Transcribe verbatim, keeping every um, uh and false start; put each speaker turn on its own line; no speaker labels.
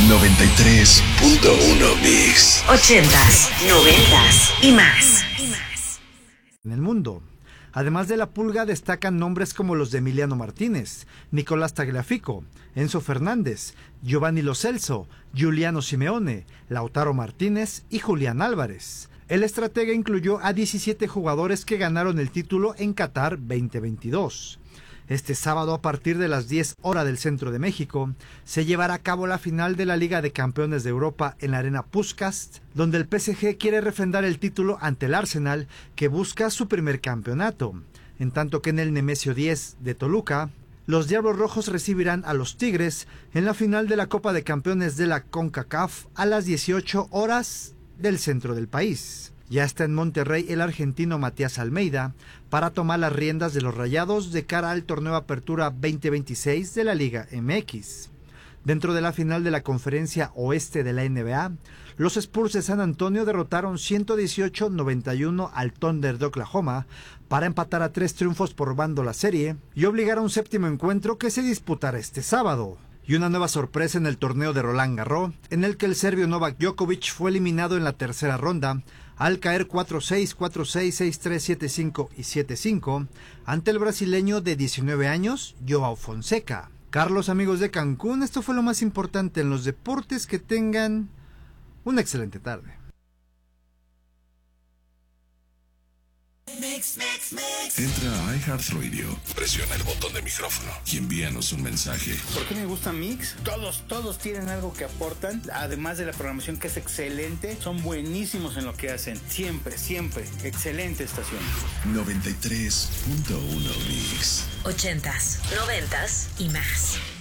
noventa y tres punto uno Mix.
Ochentas, noventas y más.
En el mundo. Además de la Pulga, destacan nombres como los de Emiliano Martínez, Nicolás Tagliafico, Enzo Fernández, Giovanni Lo Celso, Giuliano Simeone, Lautaro Martínez y Julián Álvarez. El estratega incluyó a diecisiete jugadores que ganaron el título en Qatar veinte veintidós. Este sábado, a partir de las diez horas del centro de México, se llevará a cabo la final de la Liga de Campeones de Europa en la Arena Puskás, donde el P S G quiere refrendar el título ante el Arsenal, que busca su primer campeonato. En tanto que en el Nemesio diez de Toluca, los Diablos Rojos recibirán a los Tigres en la final de la Copa de Campeones de la CONCACAF a las dieciocho horas del centro del país. Ya está en Monterrey el argentino Matías Almeida para tomar las riendas de los Rayados de cara al torneo Apertura veinte veintiséis de la Liga M X. Dentro de la final de la Conferencia Oeste de la N B A, los Spurs de San Antonio derrotaron ciento dieciocho a noventa y uno al Thunder de Oklahoma para empatar a tres triunfos por bando la serie y obligar a un séptimo encuentro que se disputará este sábado. Y una nueva sorpresa en el torneo de Roland Garros, en el que el serbio Novak Djokovic fue eliminado en la tercera ronda al caer cuatro seis, cuatro seis, seis tres, siete cinco y siete cinco ante el brasileño de diecinueve años, Joao Fonseca. Carlos, amigos de Cancún, esto fue lo más importante en los deportes. Que tengan una excelente tarde.
Mix, mix, mix. Entra a iHeartRadio, presiona el botón de micrófono y envíanos un mensaje.
¿Por qué me gusta Mix? Todos, todos tienen algo que aportan, además de la programación que es excelente, son buenísimos en lo que hacen, siempre, siempre, excelente estación.
noventa y tres punto uno Mix.
Ochentas, noventas y más.